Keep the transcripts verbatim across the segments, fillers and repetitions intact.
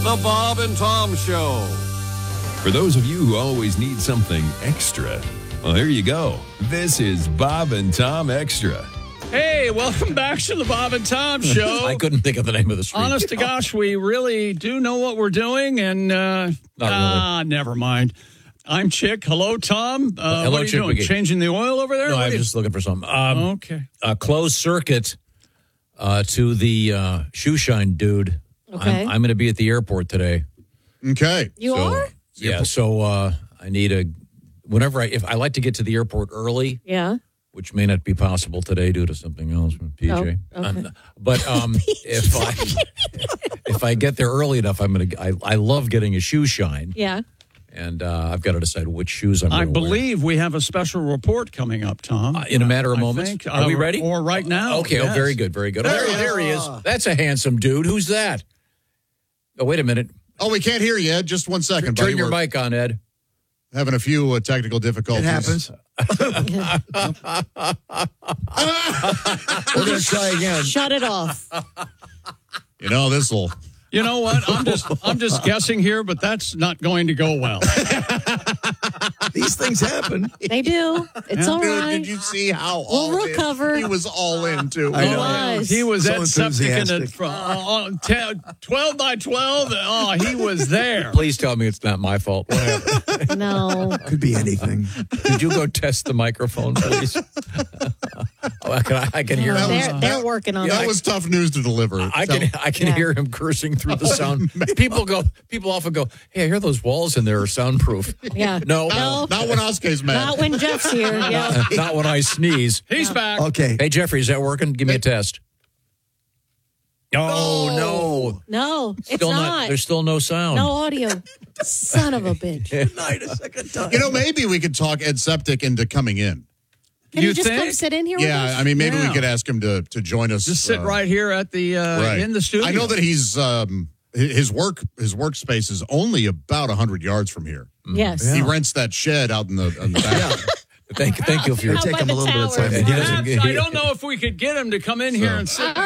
The Bob and Tom Show. For those of you who always need something extra, well, here you go. This is Bob and Tom Extra. Hey, welcome back to the Bob and Tom Show. I couldn't think of the name of the street. Honest to gosh, we really do know what we're doing, and uh, Not ah, never mind. I'm Chick. Hello, Tom. Uh, Hello, what are you Chick. doing? We- Changing the oil over there? No, What I'm are you- just looking for something. Um, Okay. A closed circuit uh, to the uh, shoe shine dude. Okay. I'm, I'm going to be at the airport today. Okay. You so, are? Yeah. So uh, I need a. Whenever I, if I like to get to the airport early, Yeah. which may not be possible today due to something else from P J. Oh, okay. Um, but um, if I if I get there early enough, I'm gonna. I, I love getting a shoe shine, Yeah. and uh, I've got to decide which shoes I'm. I gonna wear. believe we have a special report coming up, Tom. Uh, in a matter of I moments. think, Are uh, we ready? Or right now. Okay, oh, yes. very good, very good. Oh, there, there he is. That's a handsome dude. Who's that? Oh, wait a minute. Oh, we can't hear you, Ed. Just one second. Turn buddy. your We're mic on, Ed. having a few uh, technical difficulties. It happens. We're going to try again. Shut it off. You know, this will. You know what? I'm just I'm just guessing here, but that's not going to go well. These things happen. They do. It's all Dude, right. did you see how We'll all in- recover. He was all in, too. I know. was. He was So that septic in it enthusiastic. from uh, ten, twelve by twelve. Oh, he was there. Please tell me it's not my fault. What happened? No. Could be anything. Did you go test the microphone, please? Oh, I can, I can hear him. They're, they're working on That it. was tough news to deliver. I can I can Yeah. hear him cursing through the sound. People go. People often go, "Hey, I hear those walls in there are soundproof." Yeah. No, No. Not when Oscar's mad. Not when Jeff's here. Yeah. not when I sneeze. He's back. Okay. Hey, Jeffrey, is that working? Give me a test. Oh no, No, it's still not. There's still no sound. No audio. Son of a bitch. Night a second time. You know, maybe we could talk Ed Septic into coming in. Can You you just come think? sit in here with Yeah, us? I mean, maybe Yeah. we could ask him to to join us. Just sit uh, right here at the uh, right. in the studio. I know that he's um, his work his workspace is only about hundred yards from here. Yes. He rents that shed out in the, in the back. Thank, thank you for your. Out take by him a the little bit of tower. time. He doesn't- Perhaps, he- I don't know if we could get him to come in here and sit.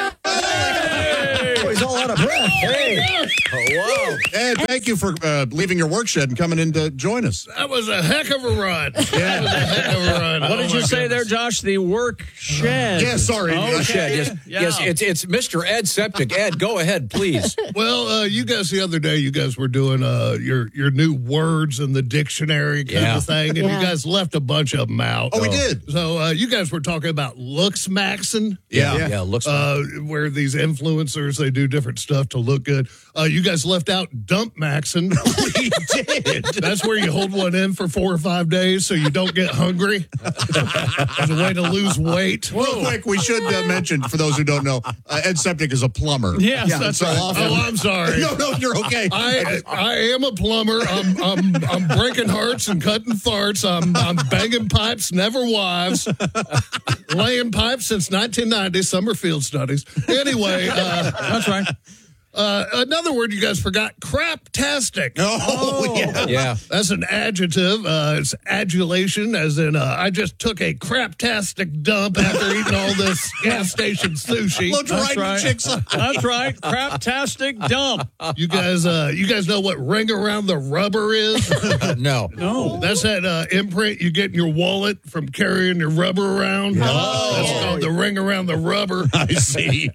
Oh, he's all out of breath. Hey. Oh, wow. Ed, thank you for uh, leaving your work shed and coming in to join us. That was a heck of a run. Yeah, that was a heck of a run. What Oh, did you my say there, goodness. Josh? The work shed. Yeah, sorry. Okay. Shed, yes, Yeah. yes. It's it's Mister Ed Septic. Ed, go ahead, please. Well, uh, you guys the other day, you guys were doing uh, your your new words in the dictionary kind Yeah. of thing, and Yeah. you guys left a bunch of them out. Oh, we did. So uh, you guys were talking about looks maxing. Yeah, Yeah. yeah. Looks. Uh, where these influencers they do different stuff to look good. Uh, you guys left out dump maxing. We did. That's where you hold one in for four or five days so you don't get hungry. As a way to lose weight. Real quick, we should uh, mention, for those who don't know, uh, Ed Septic is a plumber. Yes, Yeah, that's so right. often- Oh, I'm sorry. No, no, you're okay. I I am a plumber. I'm I'm I'm breaking hearts and cutting farts. I'm I'm banging pipes, never wives. Laying pipes since nineteen ninety. Summerfield studies. Anyway, uh, That's right. uh, another word you guys forgot: craptastic. Oh, yeah. yeah. That's an adjective. Uh, it's adulation, as in uh, I just took a craptastic dump after eating all this gas station sushi. Looked That's right, right. in chicks. That's right. Craptastic dump. You guys, uh, you guys know what ring around the rubber is? No. No. That's that uh, imprint you get in your wallet from carrying your rubber around. Oh. That's called the ring around the rubber. I see.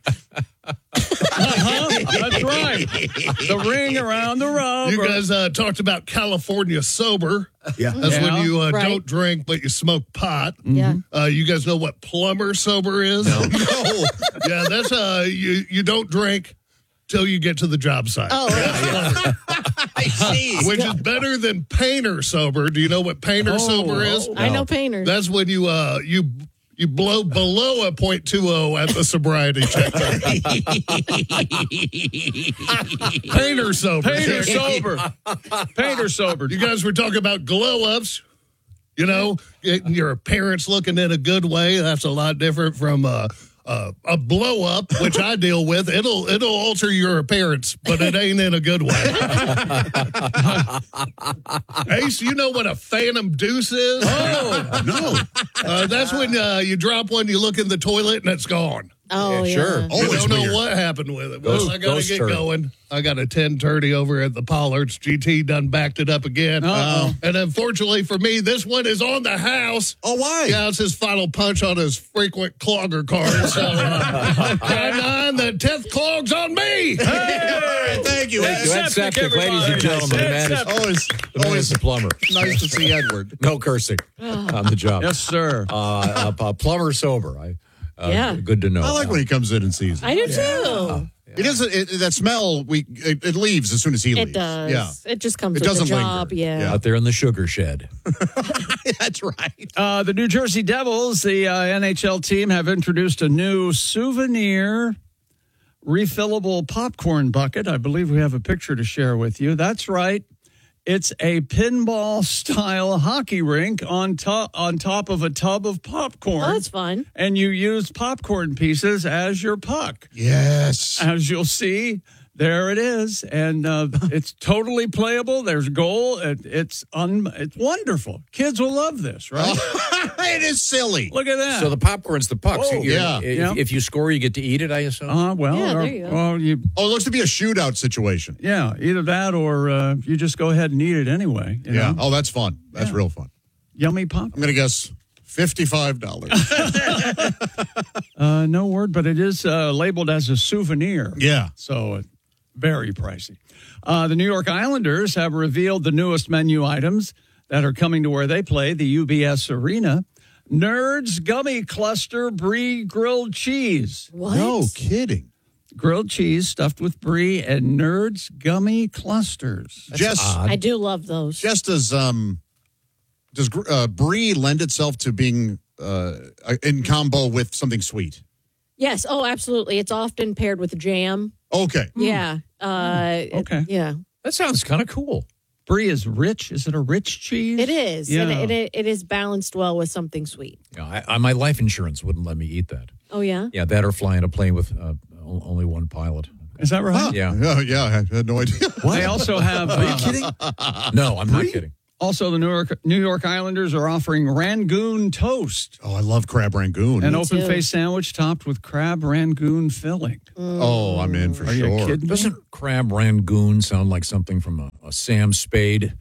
Uh-huh. That's right. The ring around the rubber. You guys uh, talked about California sober. Yeah. That's Yeah. when you uh, Right. don't drink, but you smoke pot. Yeah. Uh, you guys know what plumber sober is? No. No. Yeah, that's uh, you, you don't drink till you get to the job site. Oh, right. I see. Which is better than painter sober. Do you know what painter Oh, sober is? I know painters. That's when you uh you you blow below a point two oh at the sobriety check. Painter sober. Painter sober. Painter sober. You guys were talking about glow ups. You know, getting your appearance looking in a good way. That's a lot different from uh, uh, a blow up, which I deal with. It'll it'll alter your appearance, but it ain't in a good way. Ace, you know what a phantom deuce is? Oh, no. Uh, that's when uh, you drop one, you look in the toilet, and it's gone. Oh, Yeah, yeah. sure. I Always don't know weird. what happened with it. Ghost- Well, I got to ghost get turd. going. I got a ten thirty over at the Pollards. G T done backed it up again. Uh-oh. And unfortunately for me, this one is on the house. Oh, why? Yeah, it's his final punch on his frequent clogger card. So, uh, ten nine, the tenth clog's on me. All right, thank you. Thank you, Ed Septic, ladies and gentlemen. The man is, Always, the man is always the plumber. nice to see Edward. No cursing on the job. Yes, sir. Uh, uh, uh, plumber sober. I, uh, Yeah. Good to know. I like when he comes in and sees it. I do too. It doesn't. It, that smell, we it, it leaves as soon as he leaves. It does. Yeah, It just comes It with doesn't the job. linger. Yeah. Yeah. Out there in the sugar shed. that's right. Uh, the New Jersey Devils, the uh, N H L team, have introduced a new souvenir refillable popcorn bucket. I believe we have a picture to share with you. That's right. It's a pinball-style hockey rink on top on top of a tub of popcorn. Oh, that's fun. And you use popcorn pieces as your puck. Yes. As you'll see, there it is, and uh, it's totally playable. There's goal. It, it's un, it's wonderful. Kids will love this, right? It is silly. Look at that. So the popcorn's the puck. So Oh, you're- yeah. If, Yeah. if you score, you get to eat it, I assume? uh, well, Yeah, or- there you go. well, you Oh, it looks to be a shootout situation. yeah, either that or uh, you just go ahead and eat it anyway. you Yeah. know? Oh, that's fun. That's Yeah. real fun. Yummy pop. I'm gonna guess fifty-five dollars. Uh, no word, but it is uh, labeled as a souvenir. Yeah. So uh, very pricey. Uh, the New York Islanders have revealed the newest menu items that are coming to where they play, the U B S Arena. Nerds Gummy Cluster Brie Grilled Cheese. What? No kidding. Grilled cheese stuffed with brie and Nerds Gummy Clusters. Jess, I do love those. Jess, does um, does uh, brie lend itself to being uh in combo with something sweet? Yes. Oh, absolutely. It's often paired with jam. Okay. Yeah. Uh, Okay. Yeah. That sounds kind of cool. Brie is rich. Is it a rich cheese? It is. Yeah. And it, it, it is balanced well with something sweet. Yeah, I, I, my life insurance wouldn't let me eat that. Oh, yeah? Yeah, that or flying a plane with uh, o- only one pilot. Is that right? Yeah. Oh, yeah. I had no idea. They also have. Are you kidding? No, I'm not kidding. Also, the New York New York Islanders are offering Rangoon toast, Oh, I love crab rangoon. an Me open too. faced sandwich topped with crab rangoon filling. Oh, I'm in for Are you sure. kidding me? Doesn't crab rangoon sound like something from a, a Sam Spade?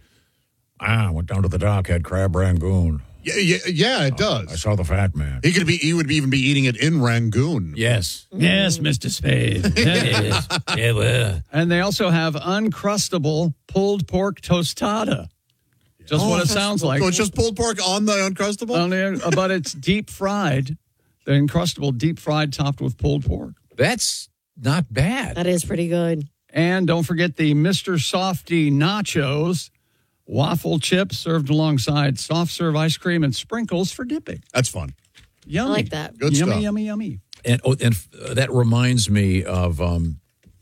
Ah, I went down to the dock, had crab rangoon. Yeah, yeah, yeah, it I does. saw the fat man. He could be. He would be, even be eating it in Rangoon. Yes. Yes, Mister Spade. That is. Yeah, well. And they also have uncrustable pulled pork tostada. Just what it sounds like. So it's just pulled pork on the Uncrustable? Only, uh, but it's deep fried. The Uncrustable deep fried topped with pulled pork. That's not bad. That is pretty good. And don't forget the Mister Softy nachos, waffle chips served alongside soft serve ice cream and sprinkles for dipping. That's fun. Yummy. I like that. Good yummy, stuff. yummy, yummy. And oh, and uh, that reminds me of um,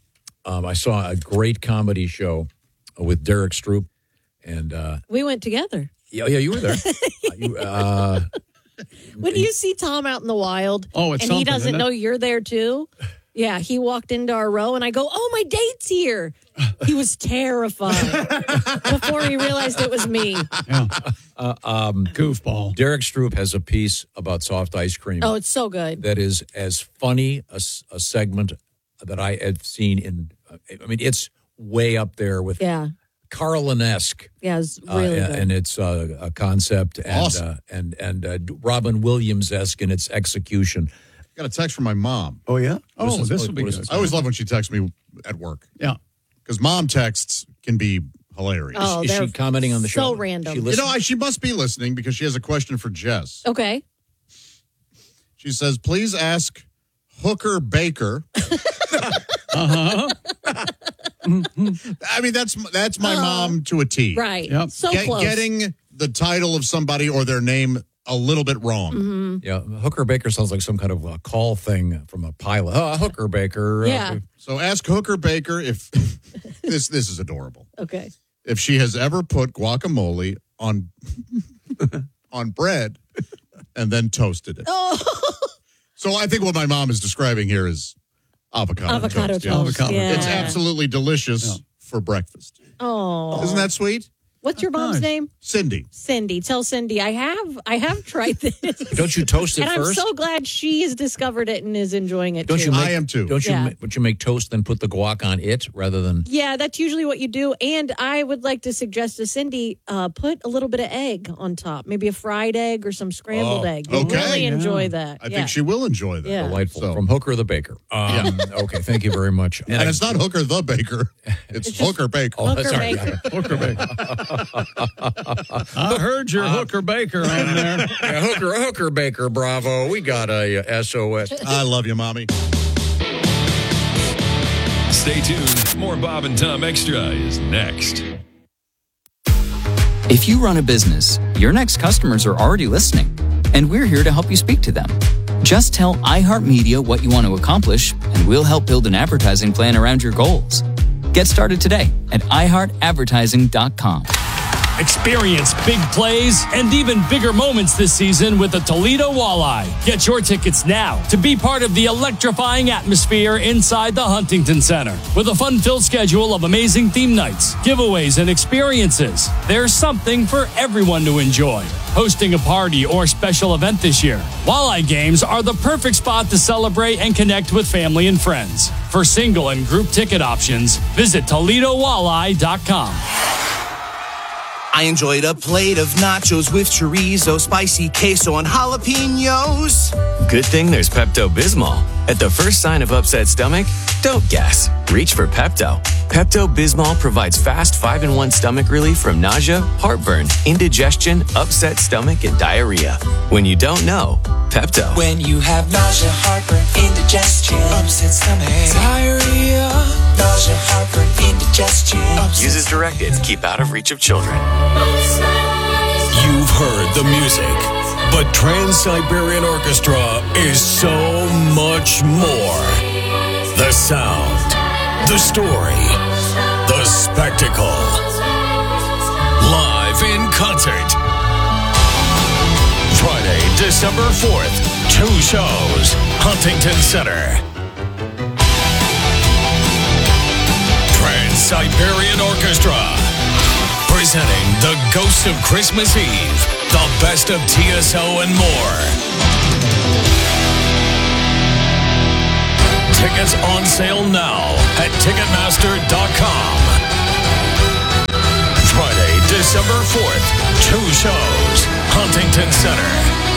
um, I saw a great comedy show with Derek Stroop, and uh, We went together. yeah, yeah, you were there. uh, you, uh, When you see Tom out in the wild Oh, it's and he something, doesn't isn't it? know you're there too. Yeah, he walked into our row and I go, "Oh, my date's here." He was terrified before he realized it was me. Yeah. uh, um, Goofball. Derek Stroop has a piece about soft ice cream Oh, it's so good. that is as funny a, s- a segment that I have seen in. Uh, I mean, it's way up there with Yeah. Carlin-esque. Yeah, it's Uh, really and good. and it's uh, a concept and Awesome. uh, and and uh, Robin Williams esque in its execution. Got a text from my mom. Oh, yeah? Oh, What is this this? will be What is good. this? I always love when she texts me at work Yeah. because mom texts can be hilarious. Oh, Is she they're commenting on the show? so random. She You listens? know, I, she must be listening because she has a question for Jess. Okay. She says, "Please ask Hooker Baker." Uh-huh. I mean, that's that's my mom to a T. Right. Yep. So Get- close. Getting the title of somebody or their name a little bit wrong. Mm-hmm. Yeah, Hooker Baker sounds like some kind of uh, call thing from a pilot. Oh, Hooker Baker. uh, Yeah. So ask Hooker Baker if this this is adorable. Okay. If she has ever put guacamole on on bread and then toasted it. Oh, So I think what my mom is describing here is avocado, avocado toast. yeah. Avocado yeah. It's absolutely delicious Yeah. for breakfast. Oh. Isn't that sweet? What's your mom's Nice. name? Cindy. Cindy. Tell Cindy I have I have tried this. Don't you toast it and first? I'm so glad she has discovered it and is enjoying it Don't too. you make, I am too. Don't you? Yeah. ma- Would you make toast then put the guac on it rather than? Yeah, that's usually what you do. And I would like to suggest to Cindy, uh, put a little bit of egg on top, maybe a fried egg or some scrambled Oh, egg. You'll okay. really Yeah. enjoy that. I yeah. think she will enjoy that. Yeah. Delightful. So- From Hooker the Baker. Um, Okay, thank you very much. And it's not Hooker the Baker. It's, It's just- Hooker Baker. Oh, that's Hooker all right. Baker. Hooker Baker. I heard your Hooker Baker on there. Yeah, Hooker, Hooker Baker, bravo. We got a uh, S O S. I love you, Mommy. Stay tuned. More Bob and Tom Extra is next. If you run a business, your next customers are already listening, and we're here to help you speak to them. Just tell iHeartMedia what you want to accomplish, and we'll help build an advertising plan around your goals. Get started today at i heart advertising dot com. Experience big plays and even bigger moments this season with the Toledo Walleye. Get your tickets now to be part of the electrifying atmosphere inside the Huntington Center. With a fun-filled schedule of amazing theme nights, giveaways, and experiences, there's something for everyone to enjoy. Hosting a party or special event this year, Walleye games are the perfect spot to celebrate and connect with family and friends. For single and group ticket options, visit Toledo Walleye dot com. I enjoyed a plate of nachos with chorizo, spicy queso, and jalapenos. Good thing there's Pepto-Bismol. At the first sign of upset stomach, don't guess. Reach for Pepto. Pepto-Bismol provides fast five in one stomach relief from nausea, heartburn, indigestion, upset stomach, and diarrhea. When you don't know, Pepto. When you have nausea, heartburn, indigestion, upset stomach, diarrhea, nausea, heartburn, indigestion. Use as directed to keep out of reach of children. You've heard the music, but Trans-Siberian Orchestra is so much more. The sound, the story, the spectacle. Live in concert. Friday, December fourth, two shows, Huntington Center. Trans-Siberian Orchestra, presenting The Ghosts of Christmas Eve, the best of T S O and more. Tickets on sale now at Ticketmaster dot com. Friday, December fourth, two shows, Huntington Center.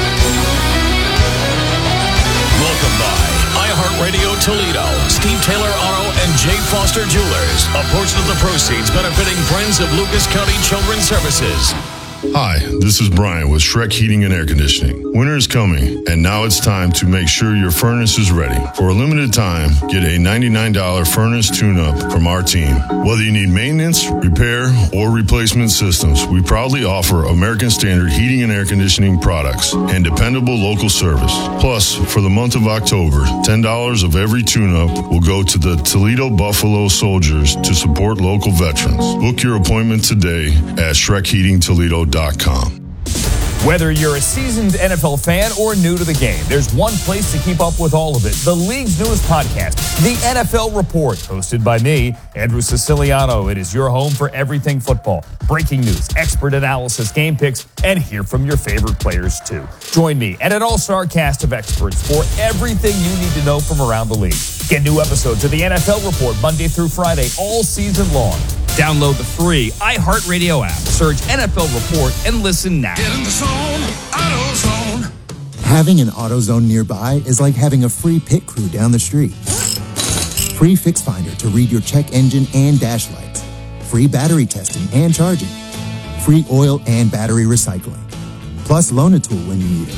Welcome by iHeartRadio Toledo, Steve Taylor Auto, and J. Foster Jewelers. A portion of the proceeds benefiting Friends of Lucas County Children's Services. Hi, this is Brian with Shrek Heating and Air Conditioning. Winter is coming, and now it's time to make sure your furnace is ready. For a limited time, get a ninety-nine dollars furnace tune-up from our team. Whether you need maintenance, repair, or replacement systems, we proudly offer American Standard heating and air conditioning products and dependable local service. Plus, for the month of October, ten dollars of every tune-up will go to the Toledo Buffalo Soldiers to support local veterans. Book your appointment today at Shrek Heating Toledo dot com. Whether you're a seasoned N F L fan or new to the game, there's one place to keep up with all of it. The league's newest podcast, The N F L Report, hosted by me, Andrew Siciliano. It is your home for everything football. Breaking news, expert analysis, game picks, and hear from your favorite players, too. Join me and an all-star cast of experts for everything you need to know from around the league. Get new episodes of The N F L Report Monday through Friday, all season long. Download the free iHeartRadio app. Search N F L Report and listen now. Get in the zone, AutoZone. Having an AutoZone nearby is like having a free pit crew down the street. Free Fix Finder to read your check engine and dash lights. Free battery testing and charging. Free oil and battery recycling. Plus Loan-A-Tool when you need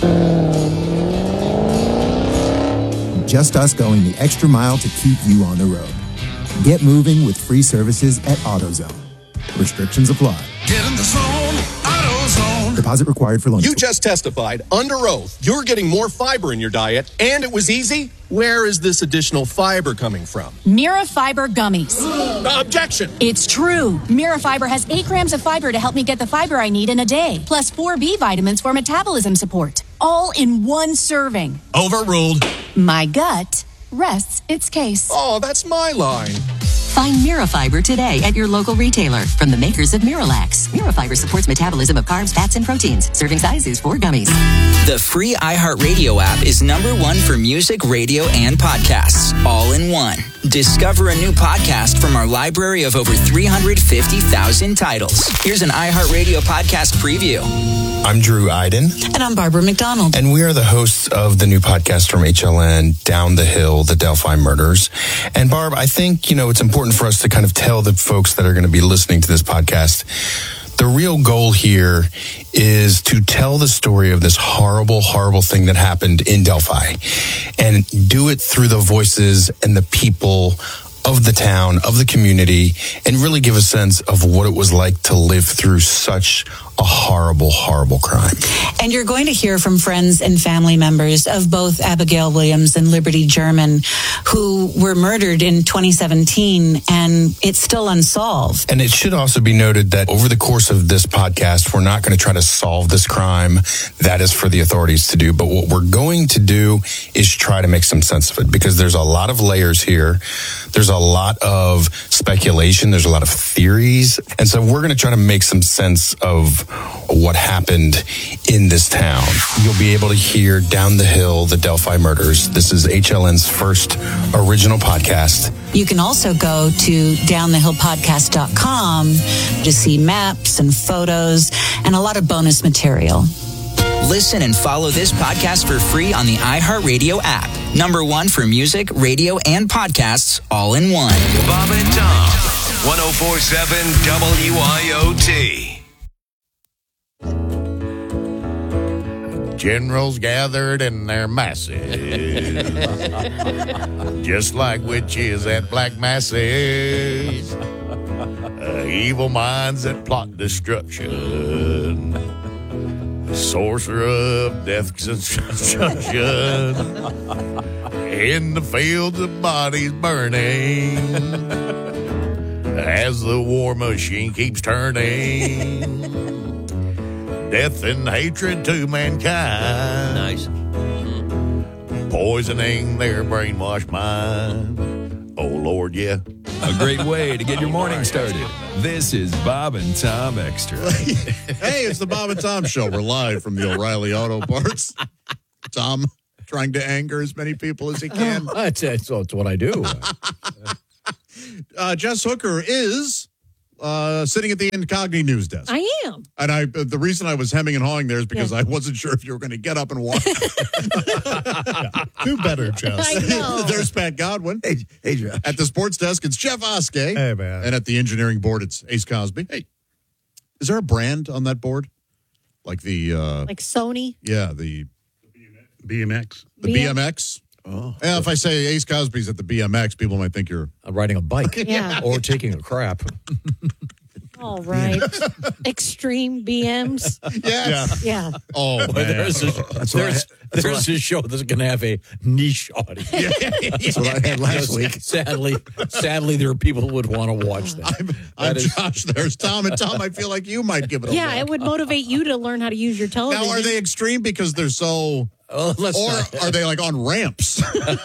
it. Just us going the extra mile to keep you on the road. Get moving with free services at AutoZone. Restrictions apply. Get in the zone, AutoZone. Deposit required for loan. You just testified under oath you're getting more fiber in your diet, and it was easy. Where is this additional fiber coming from? Mira Fiber Gummies. Uh, objection. It's true. Mira Fiber has eight grams of fiber to help me get the fiber I need in a day, plus four B vitamins for metabolism support, all in one serving. Overruled. My gut rests its case. Oh, that's my line. Find Mirafiber today at your local retailer from the makers of Miralax. Mirafiber supports metabolism of carbs, fats, and proteins. Serving size is four gummies. The free iHeartRadio app is number one for music, radio, and podcasts, all in one. Discover a new podcast from our library of over three hundred fifty thousand titles. Here's an iHeartRadio podcast preview. I'm Drew Iden. And I'm Barbara McDonald. And we are the hosts of the new podcast from H L N, Down the Hill, The Delphi Murders. And Barb, I think, you know, it's important for us to kind of tell the folks that are going to be listening to this podcast, the real goal here is to tell the story of this horrible, horrible thing that happened in Delphi and do it through the voices and the people of the town, of the community, and really give a sense of what it was like to live through such a horrible, horrible crime. And you're going to hear from friends and family members of both Abigail Williams and Liberty German, who were murdered in twenty seventeen, and it's still unsolved. And it should also be noted that over the course of this podcast, we're not going to try to solve this crime. That is for the authorities to do. But what we're going to do is try to make some sense of it, because there's a lot of layers here. There's a lot of speculation. There's a lot of theories. And so we're going to try to make some sense of what happened in this town. You'll be able to hear Down the Hill, The Delphi Murders. This is H L N's first original podcast. You can also go to down the hill podcast dot com to see maps and photos and a lot of bonus material. Listen and follow this podcast for free on the iHeartRadio app. Number one for music, radio, and podcasts, all in one. Bob and Tom, one oh four point seven W I O T. Generals gathered in their masses, just like witches at black masses, uh, evil minds that plot destruction, sorcerer of death construction, in the fields of bodies burning, as the war machine keeps turning. Death and hatred to mankind. Nice. Poisoning their brainwashed mind. Oh, Lord, yeah. A great way to get your morning started. This is Bob and Tom Extra. Hey, it's the Bob and Tom Show. We're live from the O'Reilly Auto Parts. Tom trying to anger as many people as he can. That's, that's, that's what I do. uh, Jess Hooker is... Uh, sitting at the Incogni news desk. I am. And I, uh, the reason I was hemming and hawing there is because yeah. I wasn't sure if you were going to get up and walk. Do better, Jess. I know. There's Pat Godwin. Hey, hey, Jeff. At the sports desk, it's Jeff Oskey. Hey, man. And at the engineering board, it's Ace Cosby. Hey. Is there a brand on that board? Like the... Uh, like Sony? Yeah, the... B M X. The B M X? Oh. Yeah, if I say Ace Cosby's at the B M X, people might think you're uh, riding a bike yeah. or taking a crap. All right. Extreme B Ms. Yes. Yeah. Oh, man. Well, there's a, there's, I, there's a show that's going to have a niche audience. Yeah. That's what I had last week. Sadly, sadly, there are people who would want to watch that. I'm, I'm is, Josh. There's Tom. And Tom, I feel like you might give it a Yeah, look. it would motivate you to learn how to use your television. Now, are they extreme because they're so... Oh, let's or not. are they like on ramps?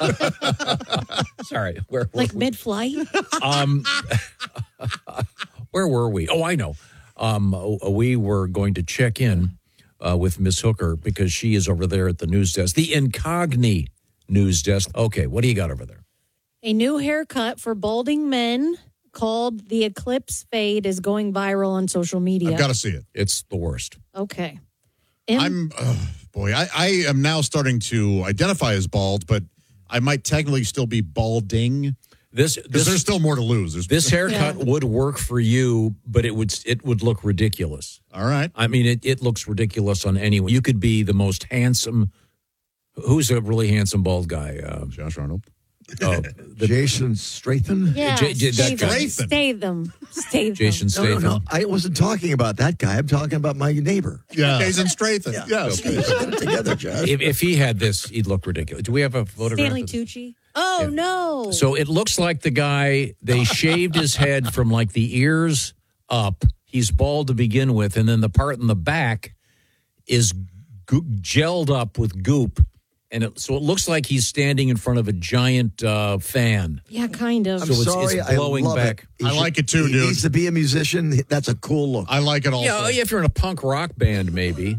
Sorry. Where, where, like mid-flight? Um, where were we? Oh, I know. Um, we were going to check in uh, with Miss Hooker because she is over there at the news desk, the Incogni news desk. Okay, what do you got over there? A new haircut for balding men called the Eclipse Fade is going viral on social media. I've got to see it. It's the worst. Okay. In- I'm, oh, boy, I, I am now starting to identify as bald, but I might technically still be balding. This, this there's still more to lose. There's, this haircut yeah. would work for you, but it would it would look ridiculous. All right. I mean, it, it looks ridiculous on anyone. You could be the most handsome. Who's a really handsome bald guy? Uh, Josh Arnold. Uh, the, Jason Statham? Yeah, J- J- that guy. Statham. Statham. Jason No, Statham. no, no. I wasn't talking about that guy. I'm talking about my neighbor. Yeah. Jason Statham. Yeah. Yes. Okay. Get it together, Josh. If, if he had this, he'd look ridiculous. Do we have a photograph? Stanley of this? Tucci. Oh, Yeah. no. So it looks like the guy, they shaved his head from like the ears up. He's bald to begin with. And then the part in the back is go- gelled up with goop. And it, so it looks like he's standing in front of a giant uh, fan. Yeah, kind of. I'm So it's- sorry, it's blowing I love back. it. He I should- like it too, he dude. needs to be a musician. That's a cool look. I like it also. Yeah, if you're in a punk rock band, maybe.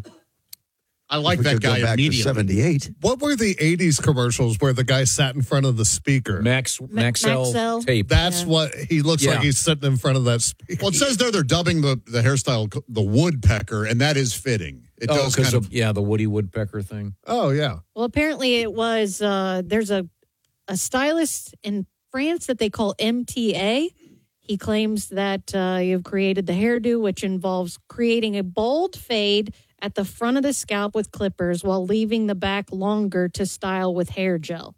I like We that could go guy back to immediately. seventy-eight. What were the eighties commercials where the guy sat in front of the speaker? Max Maxell, Maxell. tape. That's what he looks Yeah. like. He's sitting in front of that speaker. Well, it says there they're dubbing the, the hairstyle c- the woodpecker, and that is fitting. It oh, does because kind of, of. yeah, the Woody Woodpecker thing. Oh, yeah. Well, apparently it was, uh, there's a, a stylist in France that they call M T A. He claims that uh, you've created the hairdo, which involves creating a bold fade at the front of the scalp with clippers while leaving the back longer to style with hair gel.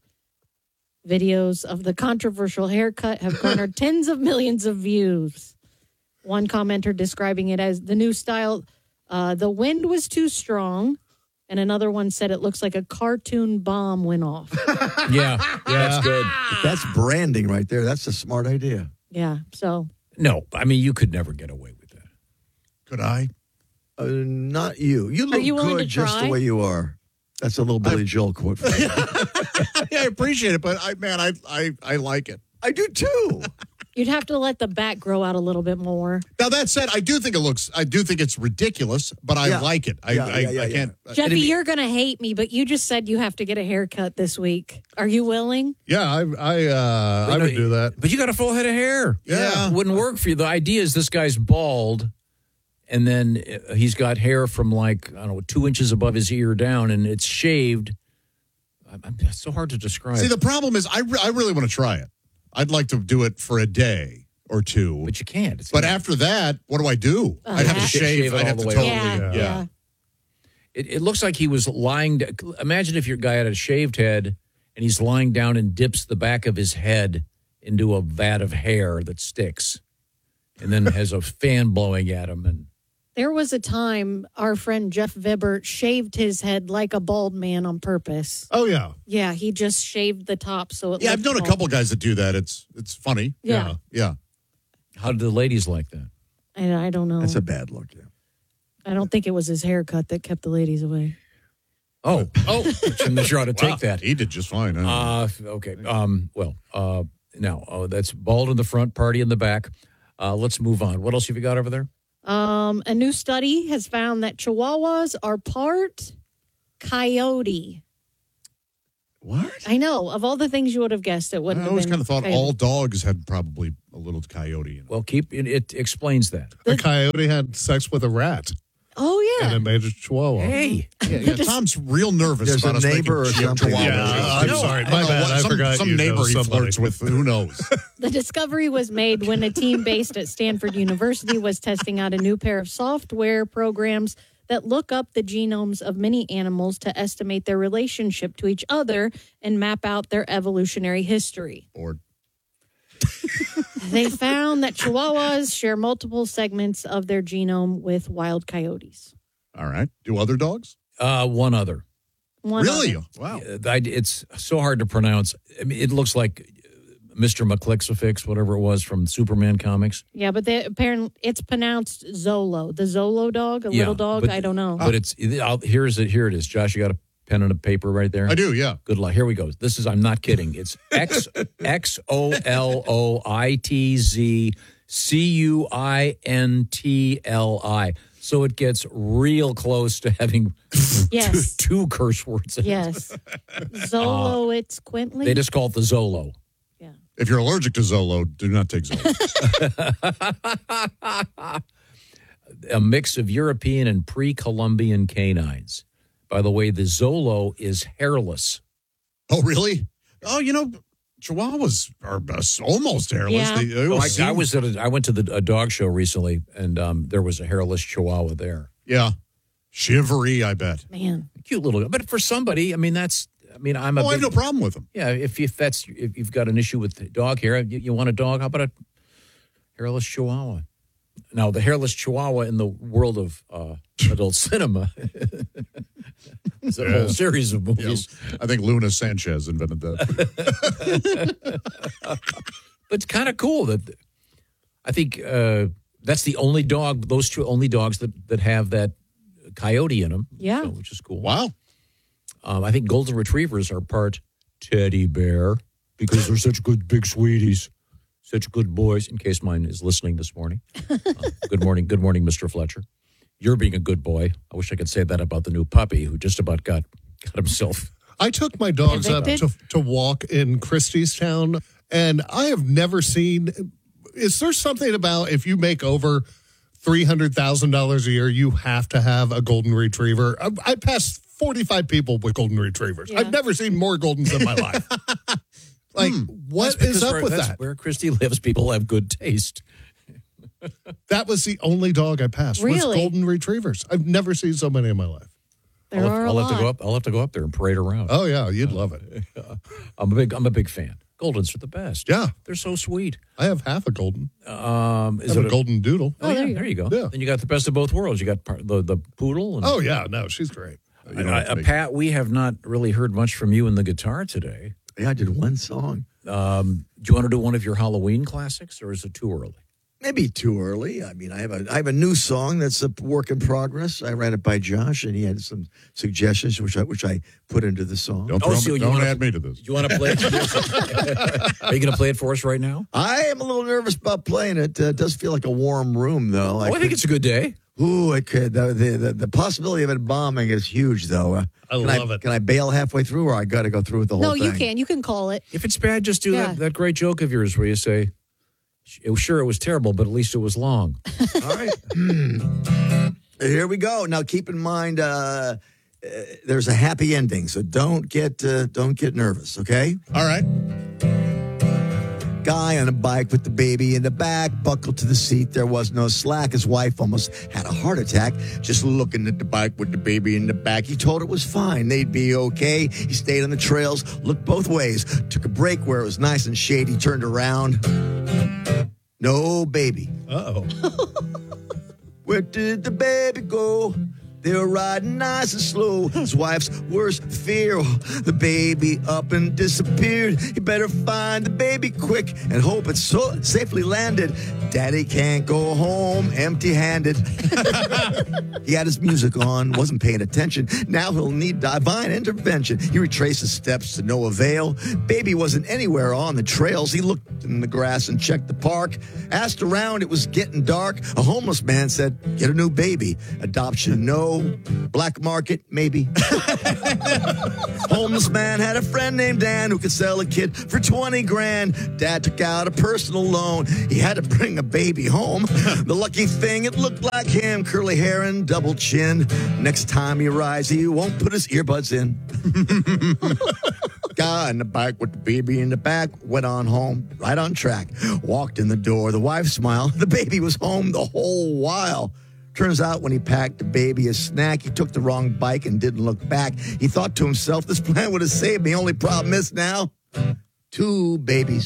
Videos of the controversial haircut have garnered tens of millions of views. One commenter describing it as the new style, uh, the wind was too strong. And another one said it looks like a cartoon bomb went off. Yeah, yeah, that's good. That's branding right there. That's a smart idea. Yeah, so. No, I mean, you could never get away with that. Could I? Uh, not you. You look you willing good to just try? the way you are. That's a little Billy Joel quote for you. Yeah, I appreciate it, but I man, I I, I like it. I do too. You'd have to let the back grow out a little bit more. Now that said, I do think it looks. I do think it's ridiculous, but I Yeah. like it. I Yeah, I, yeah, yeah, I yeah. can't. uh, Jeffy, you're going to hate me, but you just said you have to get a haircut this week. Are you willing? Yeah, I I, uh, I no, would do that. But you got a full head of hair. Yeah. It wouldn't work for you. The idea is this guy's bald, and then uh, he's got hair from like, I don't know, two inches above his ear down, and it's shaved. I'm, I'm, it's so hard to describe. See, the problem is, I re- I really want to try it. I'd like to do it for a day or two, but you can't. It's But after that, what do I do? Uh, I'd have to yeah. shave. Shave it I'd all have the to way totally. Yeah, Yeah. yeah. It, it looks like he was lying. d- Imagine if your guy had a shaved head and he's lying down and dips the back of his head into a vat of hair that sticks, and then has a fan blowing at him. And There was a time our friend Jeff Vibert shaved his head like a bald man on purpose. Oh, yeah. Yeah, he just shaved the top so it Yeah, I've looked known a bald. couple guys that do that. It's it's funny. Yeah. Yeah. how do the ladies like that? I, I don't know. That's a bad look. Yeah. I don't think it was his haircut that kept the ladies away. Oh, oh, I'm not sure how to take Wow, that. He did just fine. huh? Uh, okay. Um, well, uh, now uh, that's bald in the front, party in the back. Uh, let's move on. What else have you got over there? Um, a new study has found that Chihuahuas are part coyote. What? I know. Of all the things you would have guessed, it I wouldn't always have kind been of thought coyote. all dogs had probably a little coyote in them. Well, keep it, it explains that. A coyote had sex with a rat, Oh, yeah. and it made a chihuahua. Hey, Yeah, yeah, Tom's real nervous There's about a us making neighbor or chi- something. chihuahuas. Yeah, I'm No, sorry. I My don't know bad. what- I some, forgot Some you know neighbor he somebody. flirts with. Who knows? The discovery was made when a team based at Stanford University was testing out a new pair of software programs that look up the genomes of many animals to estimate their relationship to each other and map out their evolutionary history. Or They found that Chihuahuas share multiple segments of their genome with wild coyotes. all right. Do other dogs? uh, one other. One Really? other. Wow. Uh, I- It's so hard to pronounce. I mean, it looks like Mister McClixifix, whatever it was from Superman comics. Yeah, but they, apparently it's pronounced Zolo. The Zolo dog, a Yeah, little dog, but- I don't know. But it's I'll, here's it. Here it is. Josh, you got a pen and a paper right there. I do, yeah. Good luck. Here we go. This is. I'm not kidding. It's X X O L O I T Z C U I N T L I. So it gets real close to having Yes. two, two curse words. in it. Yes. Zolo, it's Quintley. They just call it the Zolo. If you're allergic to Zolo, do not take Zolo. A mix of European and pre-Columbian canines. By the way, the Zolo is hairless. Oh, really? Oh, you know, Chihuahuas are uh, almost hairless. Yeah. They, they Oh, always I, I seem- was at a, I went to the, a dog show recently, and um, there was a hairless Chihuahua there. Yeah. Shivery, I bet. Man. Cute little guy. But for somebody, I mean, that's, I mean, I'm a Oh, I have big- no problem with them. Yeah, if, if that's, if you've got an issue with dog hair, you, you want a dog, how about a hairless Chihuahua? Now, the hairless Chihuahua in the world of uh, adult cinema is a Yeah. whole series of movies. Yeah. I think Luna Sanchez invented that. But it's kind of cool that I think uh, that's the only dog, those two only dogs that, that have that coyote in them. Yeah. So, which is cool. Wow. Um, I think golden retrievers are part teddy bear because they're such good big sweeties, such good boys. In case mine is listening this morning. Uh, good morning, good morning, Mister Fletcher. You're being a good boy. I wish I could say that about the new puppy who just about got got himself. I took my dogs Evicted? up to, to walk in Christiestown, and I have never seen. Is there something about if you make over three hundred thousand dollars a year, you have to have a golden retriever? I, I passed forty-five people with golden retrievers. Yeah. I've never seen more Goldens in my life. Like, what That's is because up where- with that's that? Where Christy lives, people have good taste. That was the only dog I passed. Really? Was golden retrievers. I've never seen so many in my life. There I'll, are have, a I'll lot. have to go up. I'll have to go up there and parade around. Oh yeah, you'd love it. I'm a big. I'm a big fan. Goldens are the best. Yeah, they're so sweet. I have half a golden. Um, I is have it a golden doodle. Oh, yeah, there you go. Yeah. Then you got the best of both worlds. You got par- the the poodle. And, Oh yeah, no, she's great. You don't Uh, have to uh, make- Pat, we have not really heard much from you in the guitar today. Yeah, I did one song. Um, do you want to do one of your Halloween classics, or is it too early? Maybe too early. I mean, I have a I have a new song that's a work in progress. I ran it by Josh, and he had some suggestions, which I which I put into the song. Don't, Oh, throw so me, you don't wanna- add me to this. Do you want to play it? Are you going to play it for us right now? I am a little nervous about playing it. Uh, it does feel like a warm room, though. Oh, I think it's a good day. Ooh, it could. The, the, the, the possibility of it bombing is huge, though. Uh, I can love I, it. Can I bail halfway through, or I got to go through with the whole No, thing? you can. You can call it. If it's bad, just do Yeah. that, that great joke of yours where you say, sure, it was terrible, but at least it was long. All right. Here we go. Now, keep in mind, uh, uh, there's a happy ending, so don't get uh, don't get nervous. Okay. All right. Guy on a bike with the baby in the back, buckled to the seat. There was no slack. His wife almost had a heart attack just looking at the bike with the baby in the back. He told her it was fine. They'd be okay. He stayed on the trails, looked both ways, took a break where it was nice and shady, turned around. No baby. Uh-oh. Where did the baby go? They were riding nice and slow. His wife's worst fear, the baby up and disappeared. He better find the baby quick and hope it's so safely landed. Daddy can't go home empty-handed. He had his music on, wasn't paying attention. Now he'll need divine intervention. He retraced his steps to no avail. Baby wasn't anywhere on the trails. He looked in the grass and checked the park. Asked around, it was getting dark. A homeless man said, get a new baby. Adoption, no. Black market, maybe. Homeless man had a friend named Dan who could sell a kid for twenty grand. Dad took out a personal loan. He had to bring a baby home. The lucky thing, it looked like him. Curly hair and double chin. Next time he rides, he won't put his earbuds in. Guy on the bike with the baby in the back went on home, right on track. Walked in the door. The wife smiled. The baby was home the whole while. Turns out when he packed the baby a snack, he took the wrong bike and didn't look back. He thought to himself, this plan would have saved me. Only problem is now, two babies.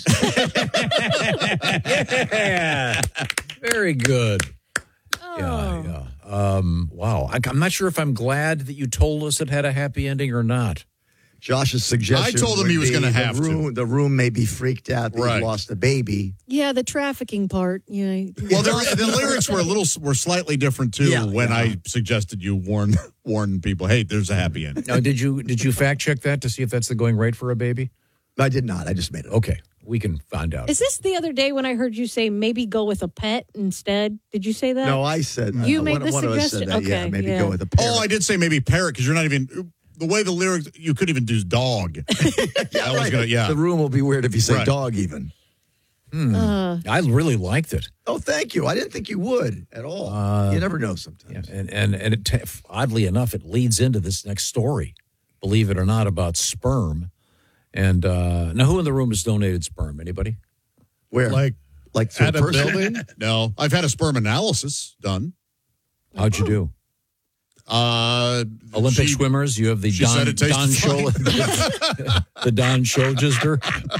Yeah. Very good. Oh. Yeah, yeah. Um, wow. I, I'm not sure if I'm glad that you told us it had a happy ending or not. Josh's suggestion. I told him would he was be gonna the have to. room, The room may be freaked out that Right. he lost the baby. Yeah, the trafficking part. Yeah. Well, the, the lyrics were a little were slightly different too. Yeah, when yeah. I suggested you warn warn people, hey, there's a happy end. Now, did you did you fact check that to see if that's the going rate for a baby? I did not. I just made it. Okay, we can find out. Is this the other day when I heard you say maybe go with a pet instead? Did you say that? No, I said You uh, made one, the one of us said suggestion. that. Yeah, Okay, maybe yeah. go with a parrot. Oh, I did say maybe parrot because you're not even the way the lyrics. You couldn't even do dog. yeah, I was right. gonna, yeah. The room will be weird if you say Right. dog even. Hmm. Uh. I really liked it. Oh, thank you. I didn't think you would at all. Uh, you never know sometimes. Yeah, and and and it, t- oddly enough, it leads into this next story. Believe it or not, about sperm. And uh, now, who in the room has donated sperm? Anybody? Where? Like, like to a at a person? building? No, I've had a sperm analysis done. How'd you do? Uh, Olympic she- swimmers. You have the she Don said it tasted Don show, fine. the Don Showgister.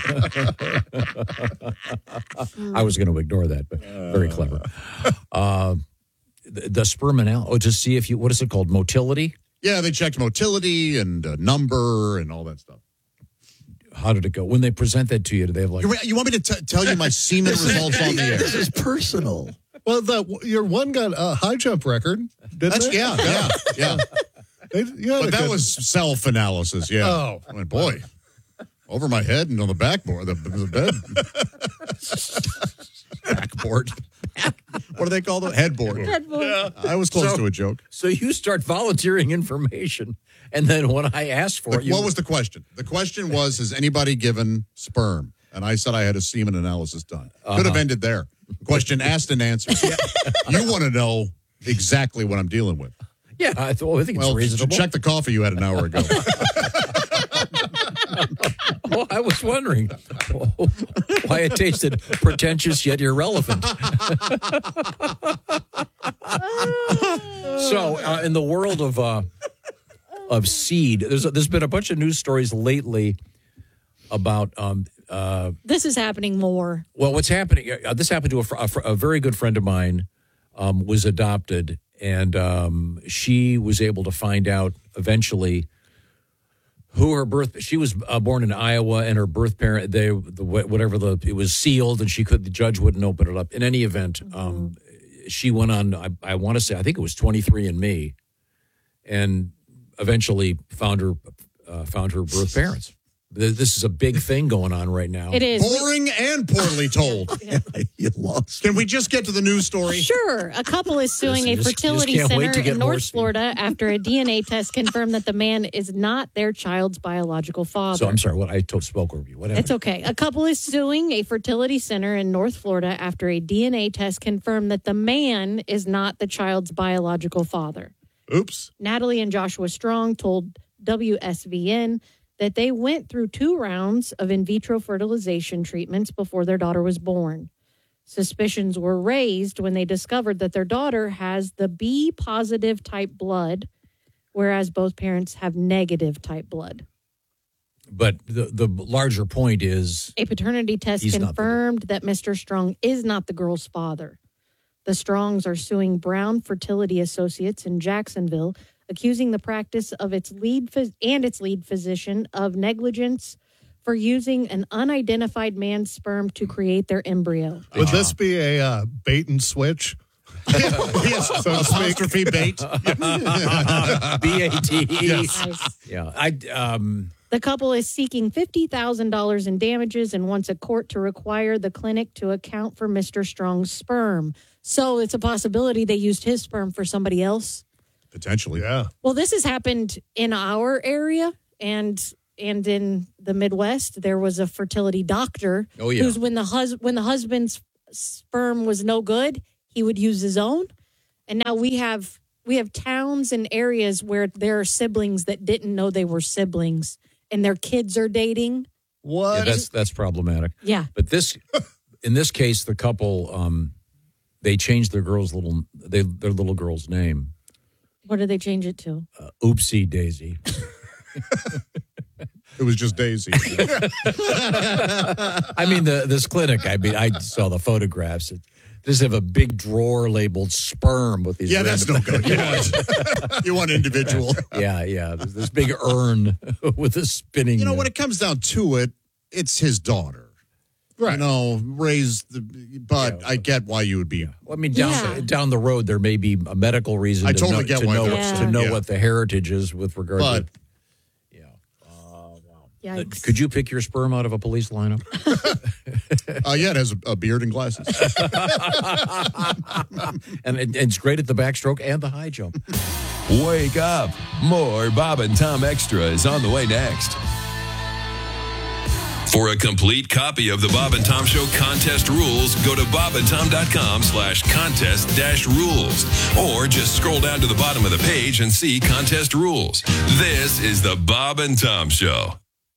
I was going to ignore that, but very clever. Uh, the, the sperm analysis. Oh, to see if you. What is it called? Motility. Yeah, they checked motility and uh, number and all that stuff. How did it go? When they present that to you, do they have like? You, you want me to t- tell you my semen results on the air? This is personal. Well, the, your one got a high jump record, didn't That's it? yeah, yeah, yeah. They, yeah, but they that could- was self-analysis, yeah. Oh. I went, boy, over my head and on the backboard, the, the bed. Backboard. What do they call it? Headboard. Headboard. I was close So- to a joke. So you start volunteering information, and then when I asked for The- it, you, what was the question? The question was, has anybody given sperm? And I said I had a semen analysis done. Could have Uh-huh. ended there. Question asked and answered. You want to know exactly what I'm dealing with. Yeah, I, th- well, I think well, it's reasonable. check the coffee you had an hour ago. Well, I was wondering why it tasted pretentious yet irrelevant. So, uh, in the world of uh, of seed, there's there's been a bunch of news stories lately about. Um, uh, This is happening more. well, what's happening? Uh, this happened to a, fr- a, fr- a very good friend of mine. Um, was adopted, and um, she was able to find out eventually who her birth. She was uh, born in Iowa, and her birth parent, they the whatever the it was sealed, and she could the judge wouldn't open it up. In any event, um, she went on. I, I want to say I think it was twenty-three and me, and eventually found her uh, found her birth parents. This is a big thing going on right now. It is. Boring and poorly told. You lost. Can we just get to the news story? Sure. A couple is suing Listen, a just- fertility just can't wait center to get in more North speed. Florida after a D N A test confirmed that the man is not their child's biological father. So I'm sorry. What I told, spoke over you. What happened? It's okay. A couple is suing a fertility center in North Florida after a D N A test confirmed that the man is not the child's biological father. Oops. Natalie and Joshua Strong told W S V N that they went through two rounds of in vitro fertilization treatments before their daughter was born. Suspicions were raised when they discovered that their daughter has the B positive type blood, whereas both parents have negative type blood. But the the larger point is A paternity test He's not the- confirmed that Mister Strong is not the girl's father. The Strongs are suing Brown Fertility Associates in Jacksonville, accusing the practice of its lead phys- and its lead physician of negligence for using an unidentified man's sperm to create their embryo. Would this be a uh, bait and switch? Yes, So to speak. apostrophe bait. B A T E. Nice. Yeah, I um. The couple is seeking fifty thousand dollars in damages and wants a court to require the clinic to account for Mister Strong's sperm. So it's a possibility they used his sperm for somebody else. Potentially. Yeah. Well, this has happened in our area and and in the Midwest. There was a fertility doctor Oh, yeah. who's when the hus- when the husband's sperm was no good, he would use his own. And now we have we have towns and areas where there are siblings that didn't know they were siblings and their kids are dating. What? Yeah, that's that's problematic. Yeah. But this, in this case, the couple, um, they changed their girl's little, they, their little girl's name. What did they change it to? Uh, Oopsie Daisy. It was just Daisy. I mean, the this clinic. I mean, I saw the photographs. It does have a big drawer labeled sperm with these. Yeah, that's no random- good. You want, you want individual. Yeah, yeah. There's this big urn with a spinning. You know, uh, when it comes down to it, it's his daughter. Right. You know, raised the, but I get why you would be. I mean, down Yeah. the, down the road, there may be a medical reason. I to totally know, get to why know, they're to upset. know Yeah. what the heritage is with regard But- to. Yikes. Could you pick your sperm out of a police lineup? Uh, yeah, it has a, a beard and glasses. and it, it's great at the backstroke and the high jump. Wake up. More Bob and Tom Extra is on the way next. For a complete copy of the Bob and Tom Show contest rules, go to bobandtom.com slash contest dash rules. Or just scroll down to the bottom of the page and see contest rules. This is the Bob and Tom Show.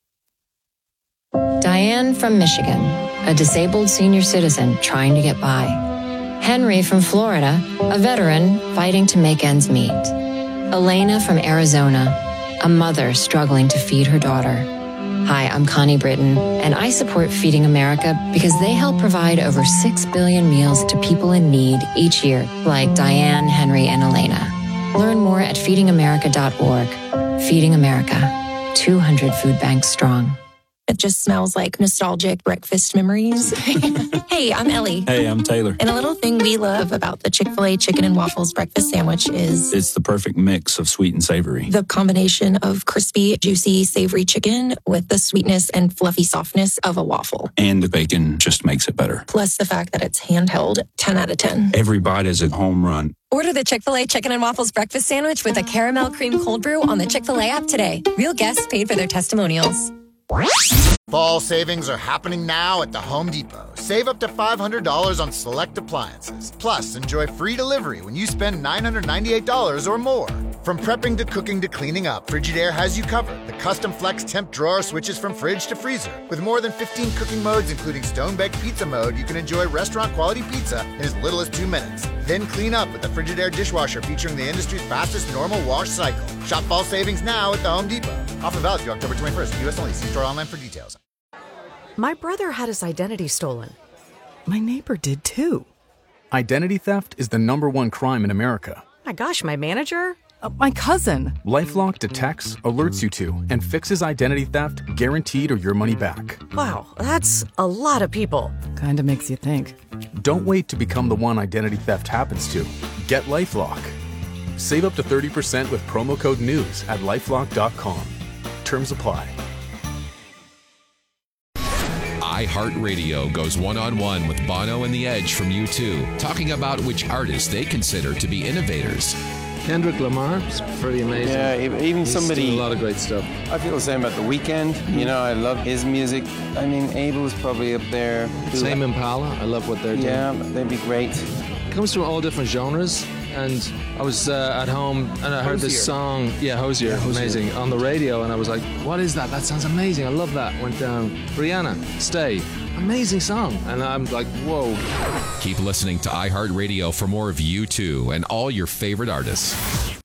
Diane from Michigan, a disabled senior citizen trying to get by. Henry from Florida, a veteran fighting to make ends meet. Elena from Arizona, a mother struggling to feed her daughter. Hi, I'm Connie Britton, and I support Feeding America because they help provide over six billion meals to people in need each year, like Diane, Henry, and Elena. Learn more at feeding america dot org. Feeding America, two hundred food banks strong. It just smells like nostalgic breakfast memories. Hey, I'm Ellie. Hey, I'm Taylor. And a little thing we love about the Chick-fil-A chicken and waffles breakfast sandwich is It's the perfect mix of sweet and savory. the combination of crispy, juicy, savory chicken with the sweetness and fluffy softness of a waffle. And the bacon just makes it better. Plus the fact that it's handheld, ten out of ten. Every bite is a home run. Order the Chick-fil-A Chicken and Waffles Breakfast Sandwich with a caramel cream cold brew on the Chick-fil-A app today. Real guests paid for their testimonials. Fall savings are happening now at the Home Depot. Save up to five hundred dollars on select appliances. Plus, enjoy free delivery when you spend nine hundred ninety-eight dollars or more. From prepping to cooking to cleaning up, Frigidaire has you covered. The custom flex temp drawer switches from fridge to freezer. With more than fifteen cooking modes, including stone-baked pizza mode, you can enjoy restaurant-quality pizza in as little as two minutes. Then clean up with the Frigidaire dishwasher featuring the industry's fastest normal wash cycle. Shop fall savings now at the Home Depot. Offer valid through October twenty-first. U S only. See store online for details. My brother had his identity stolen. My neighbor did too. Identity theft is the number one crime in America. My gosh, my manager? Uh, my cousin. LifeLock detects, alerts you to, and fixes identity theft guaranteed or your money back. Wow, that's a lot of people. Kinda makes you think. Don't wait to become the one identity theft happens to. Get LifeLock. Save up to thirty percent with promo code NEWS at lifelock dot com. Terms apply. iHeartRadio goes one-on-one with Bono and The Edge from U two, talking about which artists they consider to be innovators. Kendrick Lamar is pretty amazing. Yeah, even He's somebody. doing a lot of great stuff. I feel the same about The Weeknd. You know, I love his music. I mean, Abel's probably up there. Tame Impala, I love what they're doing. Yeah, they'd be great. It comes from all different genres. And I was uh, at home and I heard this Hosier. song, yeah, Hosier, Yeah, Hosier. amazing, on the radio. And I was like, what is that? That sounds amazing. I love that. Went down, Rihanna, Stay. Amazing song. And I'm like, whoa. Keep listening to iHeartRadio for more of U two and all your favorite artists.